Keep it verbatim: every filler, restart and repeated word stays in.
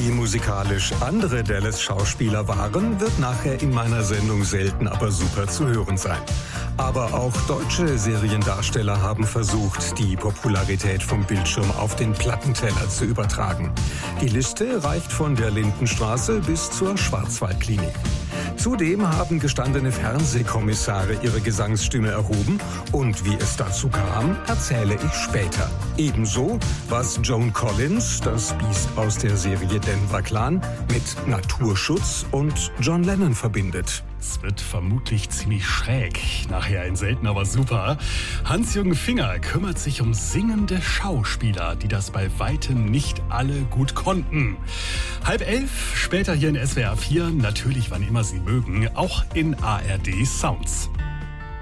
wie musikalisch andere Dallas-Schauspieler waren, wird nachher in meiner Sendung Selten aber super zu hören sein. Aber auch deutsche Seriendarsteller haben versucht, die Popularität vom Bildschirm auf den Plattenteller zu übertragen. Die Liste reicht von der Lindenstraße bis zur Schwarzwaldklinik. Zudem haben gestandene Fernsehkommissare ihre Gesangsstimme erhoben und wie es dazu kam, erzähle ich später. Ebenso, was Joan Collins, das Biest aus der Serie Denver Clan, mit Naturschutz und John Lennon verbindet. Es wird vermutlich ziemlich schräg. Nachher in Selten aber super. Hans-Jürgen Finger kümmert sich um singende Schauspieler, die das bei weitem nicht alle gut konnten. Halb elf, später hier in S W R vier, natürlich wann immer Sie mögen, auch in A R D Sounds.